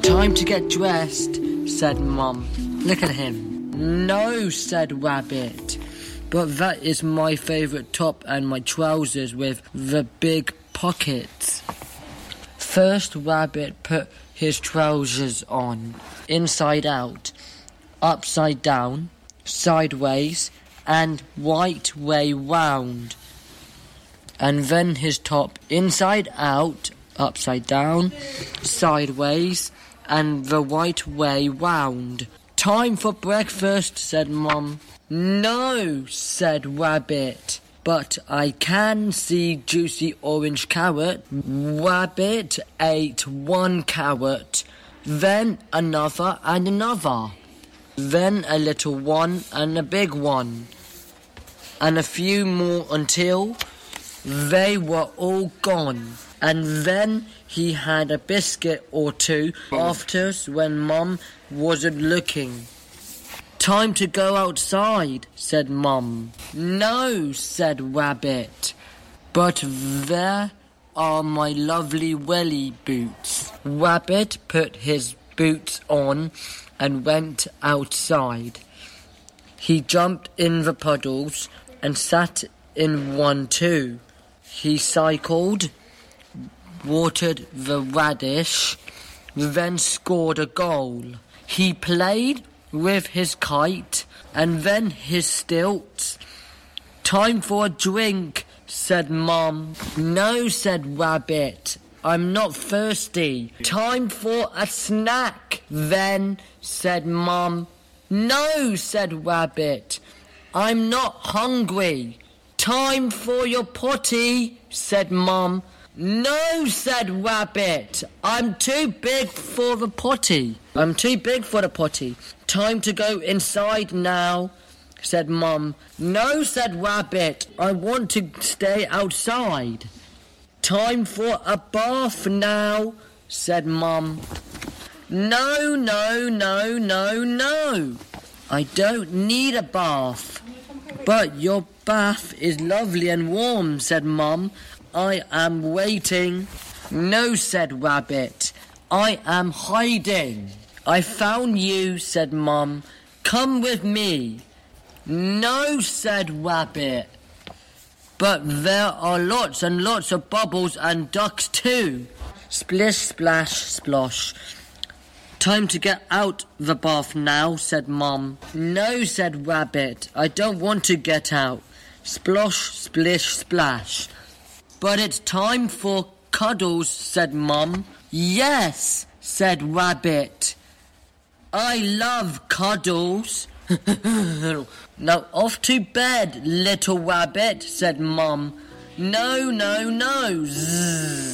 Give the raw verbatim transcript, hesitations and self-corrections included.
Time to get dressed, said Mum. Look at him. No, said Rabbit. But that is my favourite top and my trousers with the big pockets. First, Rabbit put his trousers on, inside out, upside down, sideways, and right way round. And then his top inside out, upside down, sideways, and the right way round. Time for breakfast, said Mum. No, said Rabbit. But I can see juicy orange carrot. Rabbit ate one carrot, then another and another, then a little one and a big one, and a few more until they were all gone. And then he had a biscuit or two afterwards when Mum wasn't looking. Time to go outside, said Mum. No, said Rabbit. But there are my lovely welly boots. Rabbit put his boots on and went outside. He jumped in the puddles and sat in one too. He cycled, watered the radish, then scored a goal. He played with his kite and then his stilts. Time for a drink, said Mum. No, said Rabbit. I'm not thirsty. Time for a snack, then, said Mum. No, said Rabbit. I'm not hungry. Time for your potty, said Mum. No, said Rabbit. I'm too big for the potty. I'm too big for the potty. Time to go inside now, said Mum. No, said Rabbit. I want to stay outside. Time for a bath now, said Mum. No, no, no, no, no. I don't need a bath. But your bath is lovely and warm, said Mum. I am waiting. No, said Rabbit. I am hiding. I found you, said Mum. Come with me. No, said Rabbit. But there are lots and lots of bubbles and ducks too. Splish, splash, splosh. Time to get out the bath now, said Mum. No, said Rabbit. I don't want to get out. Splosh, splish, splash. But it's time for cuddles, said Mum. Yes, said Rabbit. I love cuddles. Now off to bed, little Rabbit, said Mum. No, no, no. Zzz.